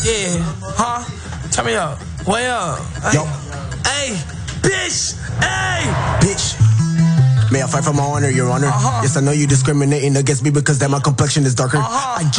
Yeah, huh? Turn me up. Way up. Hey. Yo. Hey, bitch. Hey. Bitch. May I fight for my honor, Your Honor? Yes, I know you discriminating against me because that my complexion is darker. I